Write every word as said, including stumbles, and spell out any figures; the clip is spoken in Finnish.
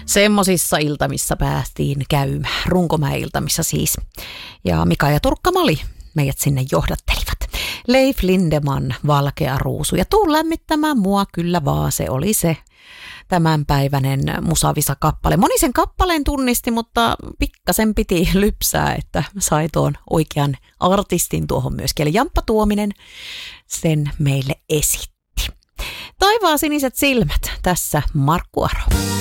Semmosissa iltamissa päästiin käymään, Runkomäe-iltamissa siis. Ja Mika ja Turkka-Mali meidät sinne johdattelivat. Leif Lindeman, Valkea ruusu ja tuu lämmittämään mua kyllä vaan, se oli se tämänpäiväinen Musavisa-kappale. Moni sen kappaleen tunnisti, mutta pikkasen piti lypsää, että sai tuon oikean artistin tuohon myöskin. Eli Jamppa Tuominen sen meille esitti. Taivaan siniset silmät, tässä Markku Aro.